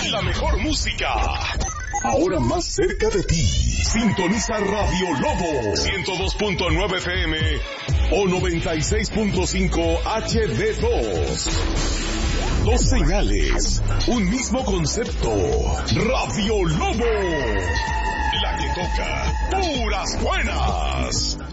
La mejor música. Ahora más cerca de ti. Sintoniza Radio Lobo 102.9 FM o 96.5 HD2. Dos señales, un mismo concepto. Radio Lobo. La que toca puras buenas.